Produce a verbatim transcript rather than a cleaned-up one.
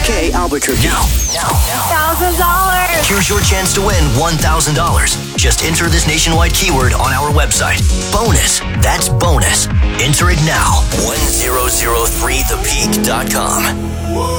K Albuquerque. Now, now, now. one thousand dollars. Here's your chance to win one thousand dollars. Just enter this nationwide keyword on our website. Bonus. That's bonus. Enter it now. one thousand three the peak dot com.